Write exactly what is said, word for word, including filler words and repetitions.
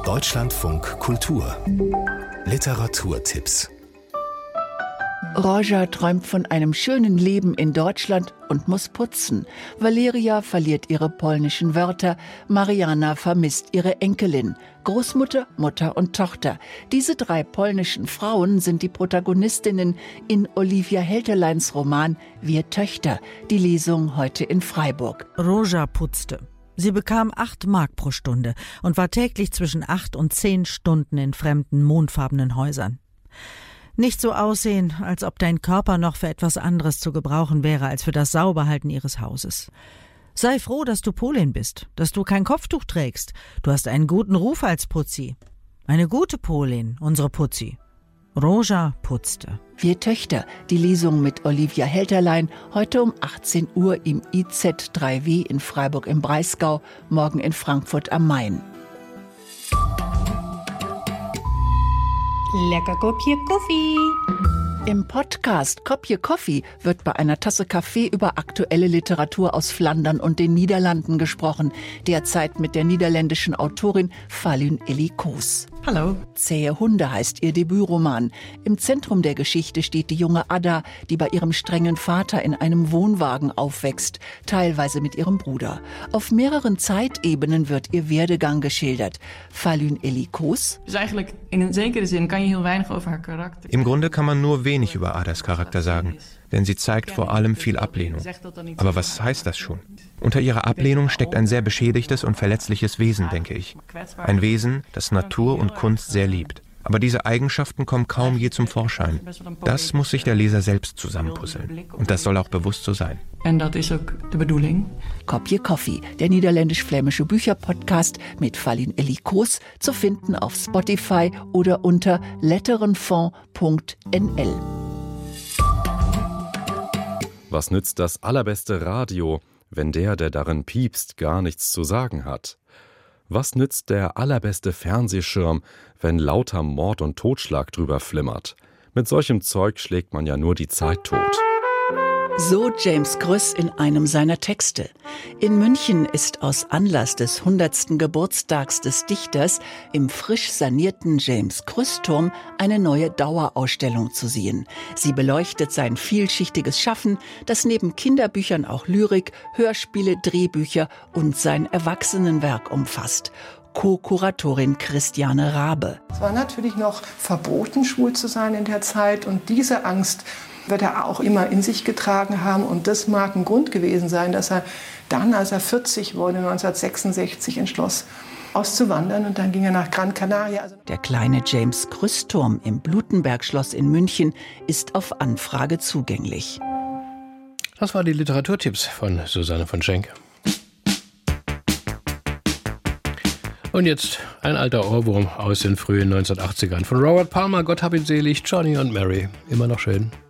Deutschlandfunk Kultur Literaturtipps. Roger träumt von einem schönen Leben in Deutschland und muss putzen. Valeria verliert ihre polnischen Wörter. Mariana vermisst ihre Enkelin. Großmutter, Mutter und Tochter. Diese drei polnischen Frauen sind die Protagonistinnen in Olivia Helterleins Roman Wir Töchter. Die Lesung heute in Freiburg. Roger putzte. Sie bekam acht Mark pro Stunde und war täglich zwischen acht und zehn Stunden in fremden, mondfarbenen Häusern. Nicht so aussehen, als ob dein Körper noch für etwas anderes zu gebrauchen wäre als für das Sauberhalten ihres Hauses. Sei froh, dass du Polin bist, dass du kein Kopftuch trägst. Du hast einen guten Ruf als Putzi. Eine gute Polin, unsere Putzi. Roger putzte. Wir Töchter, die Lesung mit Olivia Helterlein, heute um achtzehn Uhr im I Z drei W in Freiburg im Breisgau, morgen in Frankfurt am Main. Lecker Kopje Kaffee. Im Podcast Kopje Koffie wird bei einer Tasse Kaffee über aktuelle Literatur aus Flandern und den Niederlanden gesprochen. Derzeit mit der niederländischen Autorin Falun Elikoos. Hallo. Zähe Hunde heißt ihr Debütroman. Im Zentrum der Geschichte steht die junge Ada, die bei ihrem strengen Vater in einem Wohnwagen aufwächst, teilweise mit ihrem Bruder. Auf mehreren Zeitebenen wird ihr Werdegang geschildert. Falun Elikoos. Dus eigenlijk in een zekere zin kan je heel weinig over haar karakter. Im Grunde kann man nur wenig über Adas Charakter sagen, denn sie zeigt vor allem viel Ablehnung. Aber was heißt das schon? Unter ihrer Ablehnung steckt ein sehr beschädigtes und verletzliches Wesen, denke ich. Ein Wesen, das Natur und Kunst sehr liebt. Aber diese Eigenschaften kommen kaum je zum Vorschein. Das muss sich der Leser selbst zusammenpuzzeln. Und das soll auch bewusst so sein. En dat is ook de bedoeling. Kopje Koffie, der niederländisch-flämische Bücherpodcast mit Falun Elikoos, zu finden auf Spotify oder unter letterenfond punkt n l. Was nützt das allerbeste Radio, wenn der, der darin piepst, gar nichts zu sagen hat? Was nützt der allerbeste Fernsehschirm, wenn lauter Mord und Totschlag drüber flimmert? Mit solchem Zeug schlägt man ja nur die Zeit tot. So James Krüss in einem seiner Texte. In München ist aus Anlass des hundertsten Geburtstags des Dichters im frisch sanierten James-Krüss-Turm eine neue Dauerausstellung zu sehen. Sie beleuchtet sein vielschichtiges Schaffen, das neben Kinderbüchern auch Lyrik, Hörspiele, Drehbücher und sein Erwachsenenwerk umfasst. Co-Kuratorin Christiane Rabe. Es war natürlich noch verboten, schwul zu sein in der Zeit, und diese Angst wird er auch immer in sich getragen haben. Und das mag ein Grund gewesen sein, dass er dann, als er vierzig wurde, neunzehnhundertsechsundsechzig entschloss, auszuwandern. Und dann ging er nach Gran Canaria. Also der kleine James-Krüss-Turm im Blutenberg-Schloss in München ist auf Anfrage zugänglich. Das waren die Literaturtipps von Susanne von Schenk. Und jetzt ein alter Ohrwurm aus den frühen neunzehnhundertachtzigern von Robert Palmer, Gott hab ihn selig, Johnny und Mary. Immer noch schön.